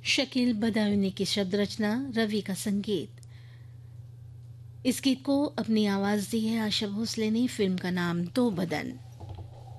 शकील बदायूनी की शब्द रचना, रवि का संगीत। इस गीत को अपनी आवाज दी है आशा भोसले ने। फिल्म का नाम दो बदन।